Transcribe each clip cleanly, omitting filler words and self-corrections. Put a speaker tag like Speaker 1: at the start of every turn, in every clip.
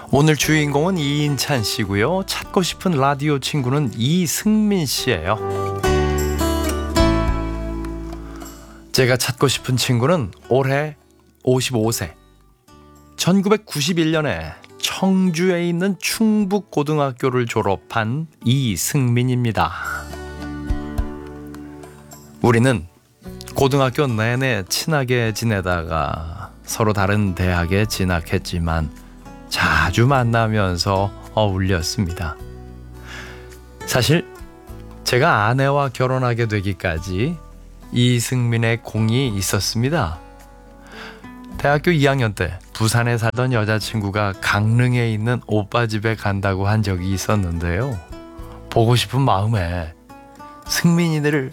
Speaker 1: 오늘 주인공은 이인찬 씨고요. 찾고 싶은 라디오 친구는 이승민 씨예요. 제가 찾고 싶은 친구는 올해 55세. 1991년에 청주에 있는 충북고등학교를 졸업한 이승민입니다. 우리는 고등학교 내내 친하게 지내다가 서로 다른 대학에 진학했지만 자주 만나면서 어울렸습니다. 사실 제가 아내와 결혼하게 되기까지 이승민의 공이 있었습니다. 대학교 2학년 때 부산에 살던 여자친구가 강릉에 있는 오빠 집에 간다고 한 적이 있었는데요. 보고 싶은 마음에 승민이를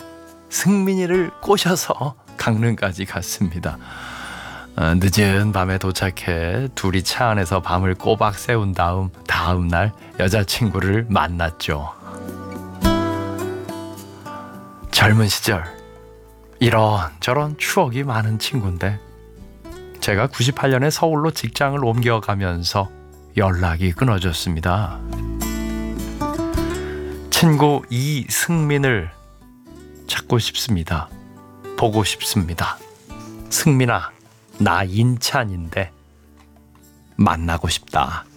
Speaker 1: 꼬셔서 강릉까지 갔습니다. 늦은 밤에 도착해 둘이 차 안에서 밤을 꼬박 새운 다음 날 여자친구를 만났죠. 젊은 시절 이런저런 추억이 많은 친구인데 제가 98년에 서울로 직장을 옮겨가면서 연락이 끊어졌습니다. 친구 이승민을 찾고 싶습니다. 보고 싶습니다. 승민아, 나 인찬인데 만나고 싶다.